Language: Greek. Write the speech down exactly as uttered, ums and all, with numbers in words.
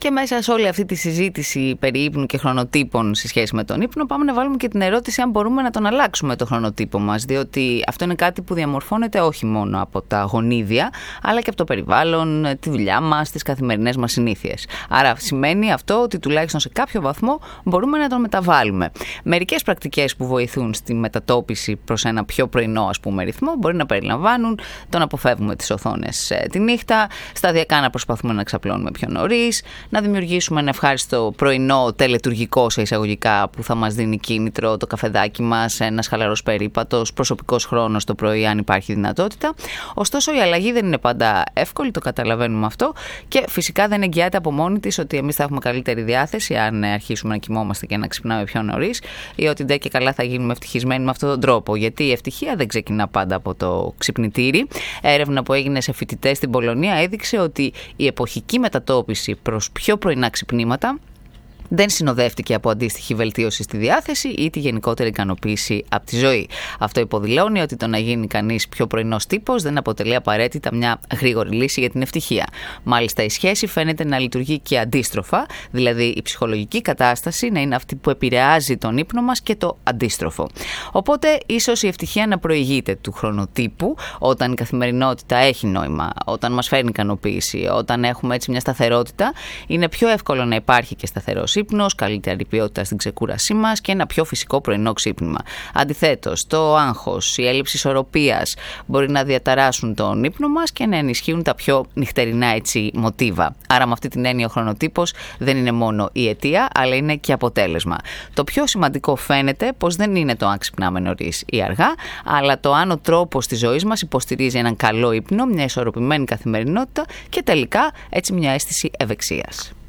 Και μέσα σε όλη αυτή τη συζήτηση περί ύπνου και χρονοτύπων σε σχέση με τον ύπνο, πάμε να βάλουμε και την ερώτηση αν μπορούμε να τον αλλάξουμε το χρονοτύπο μας. Διότι αυτό είναι κάτι που διαμορφώνεται όχι μόνο από τα γονίδια, αλλά και από το περιβάλλον, τη δουλειά μας, τις καθημερινές μας συνήθειες. Άρα σημαίνει αυτό ότι τουλάχιστον σε κάποιο βαθμό μπορούμε να τον μεταβάλουμε. Μερικές πρακτικές που βοηθούν στη μετατόπιση προς ένα πιο πρωινό, ας πούμε, ρυθμό μπορεί να περιλαμβάνουν το να αποφεύγουμε τις οθόνες τη νύχτα, σταδιακά να προσπαθούμε να ξαπλώνουμε πιο νωρίς, να δημιουργήσουμε ένα ευχάριστο πρωινό τελετουργικό σε εισαγωγικά που θα μας δίνει κίνητρο, το καφεδάκι μας, ένας χαλαρός περίπατος, προσωπικός χρόνος το πρωί αν υπάρχει δυνατότητα. Ωστόσο η αλλαγή δεν είναι πάντα εύκολη, το καταλαβαίνουμε αυτό και φυσικά δεν εγγυάται από μόνη της ότι εμείς θα έχουμε καλύτερη διάθεση αν αρχίσουμε να κοιμόμαστε και να ξυπνάμε πιο νωρίς ή ότι ντε και καλά θα γίνουμε ευτυχισμένοι με αυτόν τον τρόπο. Γιατί η ευτυχία δεν ξεκινά πάντα από το ξυπνητήρι. Έρευνα που έγινε σε φοιτητές στην Πολωνία έδειξε ότι η εποχική μετατόπιση προς πιο πρωινά ξυπνήματα δεν συνοδεύτηκε από αντίστοιχη βελτίωση στη διάθεση ή τη γενικότερη ικανοποίηση από τη ζωή. Αυτό υποδηλώνει ότι το να γίνει κανείς πιο πρωινός τύπος δεν αποτελεί απαραίτητα μια γρήγορη λύση για την ευτυχία. Μάλιστα, η σχέση φαίνεται να λειτουργεί και αντίστροφα, δηλαδή η ψυχολογική κατάσταση να είναι αυτή που επηρεάζει τον ύπνο μας και το αντίστροφο. Οπότε, ίσως η ευτυχία να προηγείται του χρονοτύπου όταν η καθημερινότητα έχει νόημα, όταν μας φέρνει ικανοποίηση, όταν έχουμε έτσι μια σταθερότητα, είναι πιο εύκολο να υπάρχει και σταθερός ύπνος, καλύτερη ποιότητα στην ξεκούρασή μας και ένα πιο φυσικό πρωινό ξύπνημα. Αντιθέτως, το άγχος, η έλλειψη ισορροπίας μπορεί να διαταράσσουν τον ύπνο μας και να ενισχύουν τα πιο νυχτερινά έτσι μοτίβα. Άρα, με αυτή την έννοια, ο χρονοτύπος δεν είναι μόνο η αιτία, αλλά είναι και αποτέλεσμα. Το πιο σημαντικό φαίνεται πως δεν είναι το αν ξυπνάμε νωρίς ή αργά, αλλά το αν ο τρόπος της ζωής μας υποστηρίζει έναν καλό ύπνο, μια ισορροπημένη καθημερινότητα και τελικά έτσι μια αίσθηση ευεξίας.